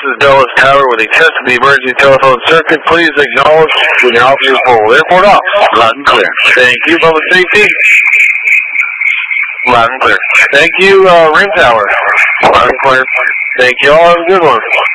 is Dulles Tower with a test of the emergency telephone circuit. Please acknowledge when your officers pull. Airport off. Loud and clear. Thank you, public safety. Loud and clear. Thank you, Rim Tower. Loud and clear. Thank you all. Have a good one.